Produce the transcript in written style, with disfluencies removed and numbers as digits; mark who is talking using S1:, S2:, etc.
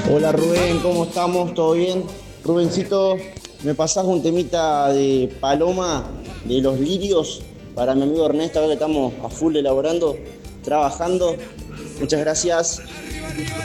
S1: Hola Rubén, ¿cómo estamos? ¿Todo bien? Rubencito, ¿me pasás un temita de Paloma de los Lirios para mi amigo Ernesto, ahora que estamos a full elaborando, trabajando? Muchas gracias.